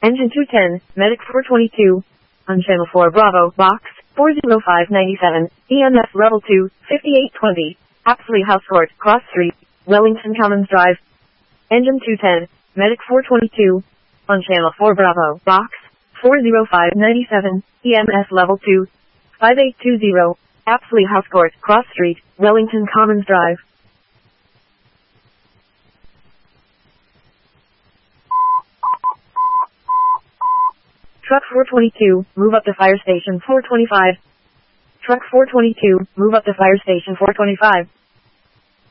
Engine 210, Medic 422. On Channel 4 Bravo, Box 40597, EMS Level 2, 5820. Apsley House Court, Cross Street, Wellington Commons Drive. Engine 210, Medic 422. On Channel 4 Bravo, Box 40597, EMS Level 2, 5820. Apsley House Court, Cross Street, Wellington Commons Drive. Truck 422, move up to Fire Station 425. Truck 422, move up to Fire Station 425.